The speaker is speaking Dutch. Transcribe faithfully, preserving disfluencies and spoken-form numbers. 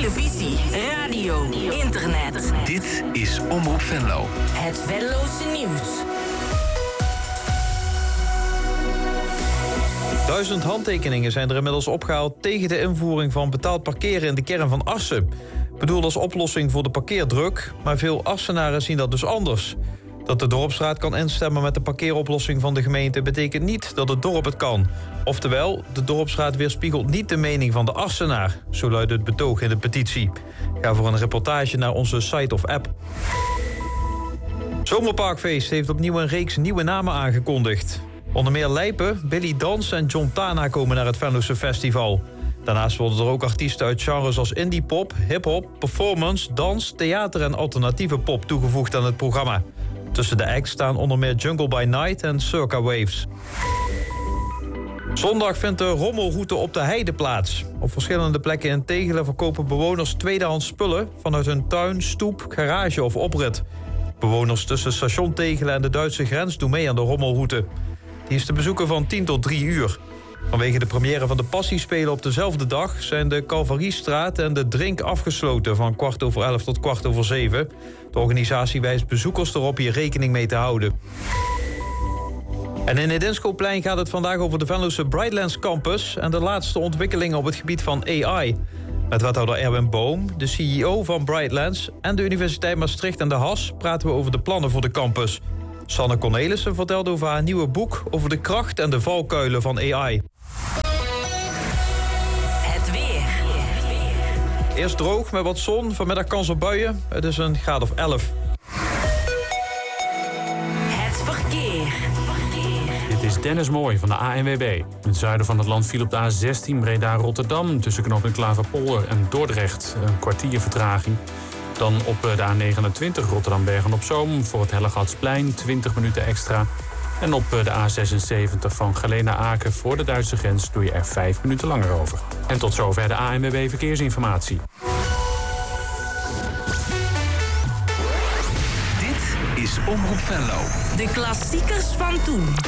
televisie, radio, internet. Dit is Omroep Venlo. Het Venlose nieuws. Duizend handtekeningen zijn er inmiddels opgehaald tegen de invoering van betaald parkeren in de kern van Assen. Bedoeld als oplossing voor de parkeerdruk, maar veel Assenaren zien dat dus anders. Dat de dorpsraad kan instemmen met de parkeeroplossing van de gemeente betekent niet dat het dorp het kan. Oftewel, de dorpsraad weerspiegelt niet de mening van de Assenaar. Zo luidt het betoog in de petitie. Ga voor een reportage naar onze site of app. Zomerparkfeest heeft opnieuw een reeks nieuwe namen aangekondigd. Onder meer Lijpen, Billy Dans en John Tana komen naar het Venlose Festival. Daarnaast worden er ook artiesten uit genres als indie pop, hip-hop, performance, dans, theater en alternatieve pop toegevoegd aan het programma. Tussen de acts staan onder meer Jungle by Night en Circa Waves. Zondag vindt de rommelroute op de heide plaats. Op verschillende plekken in Tegelen verkopen bewoners tweedehands spullen vanuit hun tuin, stoep, garage of oprit. Bewoners tussen station Tegelen en de Duitse grens doen mee aan de rommelroute. Die is te bezoeken van tien tot drie uur. Vanwege de première van de Passiespelen op dezelfde dag zijn de Calvariestraat en de Drink afgesloten van kwart over elf tot kwart over zeven. De organisatie wijst bezoekers erop hier rekening mee te houden. En in het Inschoplein gaat het vandaag over de Venlose Brightlands Campus en de laatste ontwikkelingen op het gebied van A I. Met wethouder Erwin Boom, de C E O van Brightlands en de Universiteit Maastricht en de H A S praten we over de plannen voor de campus. Sanne Cornelissen vertelt over haar nieuwe boek over de kracht en de valkuilen van A I. Het weer. Eerst droog met wat zon, vanmiddag kans op buien. Het is een graad of elf. Het verkeer. Dit is Dennis Mooij van de A N W B. In het zuiden van het land viel op de A zestien Breda-Rotterdam tussen knooppunt Klaverpolder en Dordrecht een kwartier vertraging. Dan op de A negenentwintig Rotterdam-Bergen-op-Zoom voor het Hellegatsplein twintig minuten extra. En op de A zesenzeventig van Geleen naar Aken voor de Duitse grens doe je er vijf minuten langer over. En tot zover de A N W B Verkeersinformatie. Dit is Omroep Venlo. De klassiekers van toen.